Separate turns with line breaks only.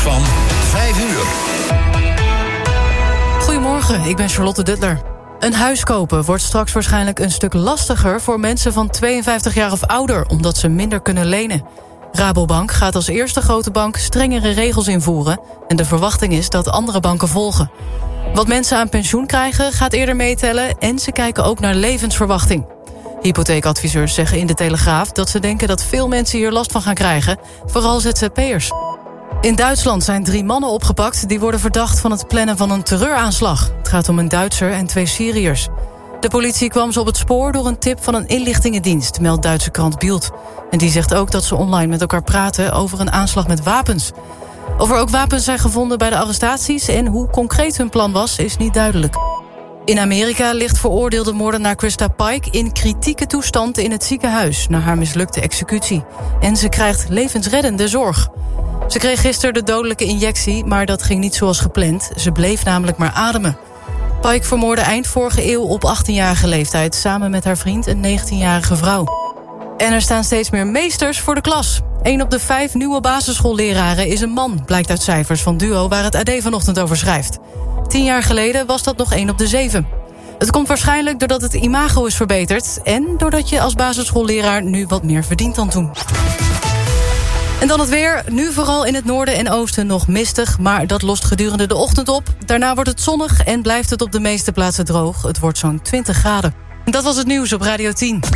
van 5 uur.
Goedemorgen, ik ben Charlotte Duttler. Een huis kopen wordt straks waarschijnlijk een stuk lastiger voor mensen van 52 jaar of ouder, omdat ze minder kunnen lenen. Rabobank gaat als eerste grote bank strengere regels invoeren en de verwachting is dat andere banken volgen. Wat mensen aan pensioen krijgen gaat eerder meetellen en ze kijken ook naar levensverwachting. Hypotheekadviseurs zeggen in de Telegraaf dat ze denken dat veel mensen hier last van gaan krijgen, vooral ZZP'ers. In Duitsland zijn 3 mannen opgepakt die worden verdacht van het plannen van een terreuraanslag. Het gaat om een Duitser en 2 Syriërs. De politie kwam ze op het spoor door een tip van een inlichtingendienst, meldt Duitse krant Bild. En die zegt ook dat ze online met elkaar praten over een aanslag met wapens. Of er ook wapens zijn gevonden bij de arrestaties en hoe concreet hun plan was, is niet duidelijk. In Amerika ligt veroordeelde moordenaar Krista Pike in kritieke toestand in het ziekenhuis na haar mislukte executie. En ze krijgt levensreddende zorg. Ze kreeg gisteren de dodelijke injectie, maar dat ging niet zoals gepland. Ze bleef namelijk maar ademen. Pike vermoordde eind vorige eeuw op 18-jarige leeftijd samen met haar vriend, een 19-jarige vrouw. En er staan steeds meer meesters voor de klas. 1 op de 5 nieuwe basisschoolleraren is een man, blijkt uit cijfers van Duo waar het AD vanochtend over schrijft. 10 jaar geleden was dat nog 1 op de 7. Het komt waarschijnlijk doordat het imago is verbeterd en doordat je als basisschoolleraar nu wat meer verdient dan toen. En dan het weer. Nu vooral in het noorden en oosten nog mistig, maar dat lost gedurende de ochtend op. Daarna wordt het zonnig en blijft het op de meeste plaatsen droog. Het wordt zo'n 20 graden. Dat was het nieuws op Radio 10.